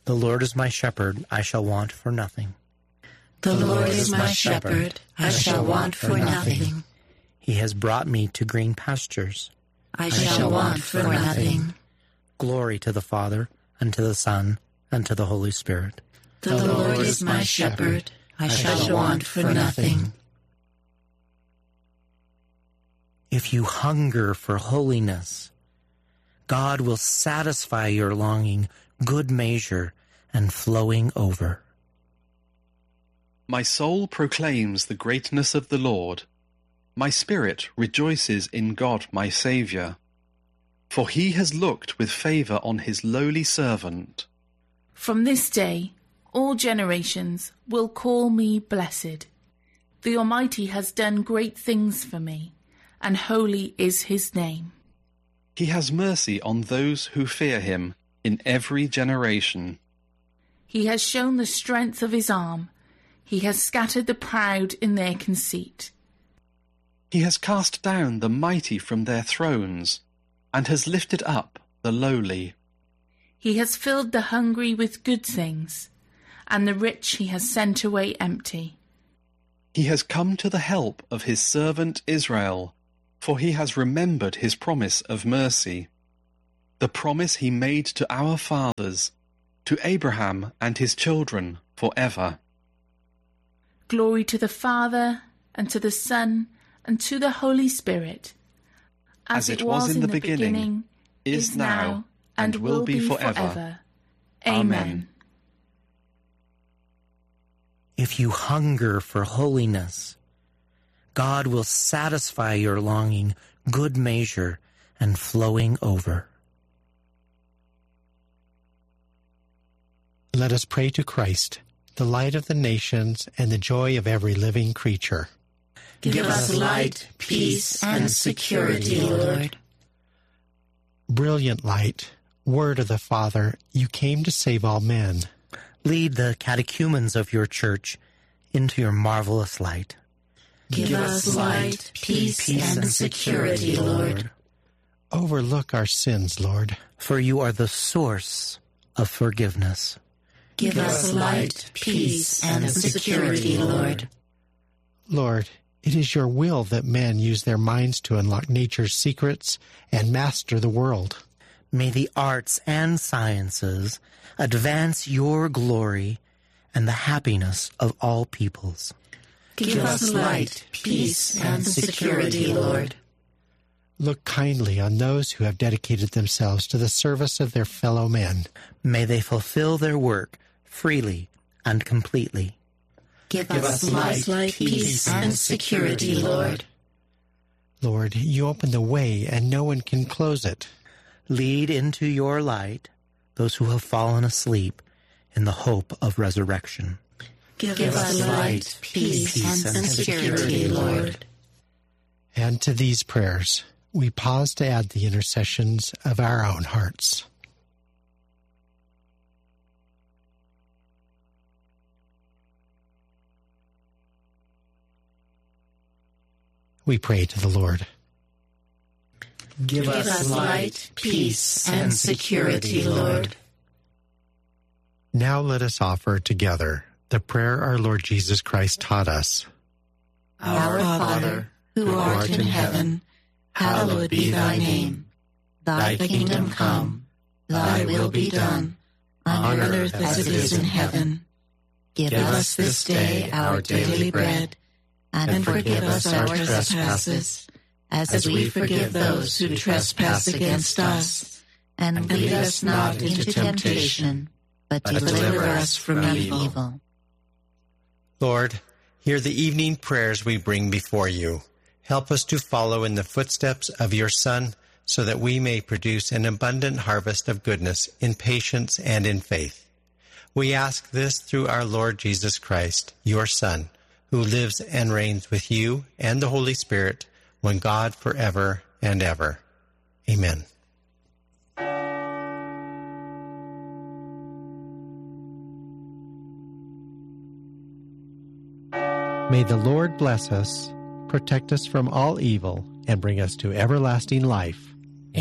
The Lord is my shepherd, I shall want for nothing. The Lord is my shepherd, I shall want for nothing. He has brought me to green pastures. I shall want for nothing. Glory to the Father, and to the Son, and to the Holy Spirit. The Lord is my shepherd, I shall want for nothing. If you hunger for holiness, God will satisfy your longing, good measure, and flowing over. My soul proclaims the greatness of the Lord. My spirit rejoices in God my Saviour. For he has looked with favour on his lowly servant. From this day, all generations will call me blessed. The Almighty has done great things for me, and holy is his name. He has mercy on those who fear him in every generation. He has shown the strength of his arm. He has scattered the proud in their conceit. He has cast down the mighty from their thrones, and has lifted up the lowly. He has filled the hungry with good things, and the rich he has sent away empty. He has come to the help of his servant Israel, for he has remembered his promise of mercy, the promise he made to our fathers, to Abraham and his children forever. Glory to the Father, and to the Son, and to the Holy Spirit, as it was in the beginning, is now, and will be forever. Amen. If you hunger for holiness, God will satisfy your longing, good measure, and flowing over. Let us pray to Christ, the light of the nations and the joy of every living creature. Give us light, peace, and security, Lord. Brilliant light, word of the Father, you came to save all men. Lead the catechumens of your church into your marvelous light. Give us light, peace, and security, Lord. Overlook our sins, Lord. For you are the source of forgiveness. Give us light, peace, and security, Lord. Lord, it is your will that men use their minds to unlock nature's secrets and master the world. May the arts and sciences advance your glory and the happiness of all peoples. Give us light, peace, and security, Lord. Look kindly on those who have dedicated themselves to the service of their fellow men. May they fulfill their work freely and completely. Give us light, peace, and security, Lord. Lord, you open the way and no one can close it. Lead into your light those who have fallen asleep in the hope of resurrection. Give us light, peace, and security, Lord. And to these prayers, we pause to add the intercessions of our own hearts. We pray to the Lord. Give us light, peace, and security, Lord. Now let us offer together the prayer our Lord Jesus Christ taught us. Our Father, who art in heaven, hallowed be thy name. Thy kingdom come, thy will be done, on earth as it is in heaven. Give us this day our daily bread, and forgive us our trespasses, as we forgive those who trespass against us. And lead us not into temptation, but deliver us from evil. Lord, hear the evening prayers we bring before you. Help us to follow in the footsteps of your Son, so that we may produce an abundant harvest of goodness in patience and in faith. We ask this through our Lord Jesus Christ, your Son, who lives and reigns with you and the Holy Spirit, one God forever and ever. Amen. May the Lord bless us, protect us from all evil, and bring us to everlasting life.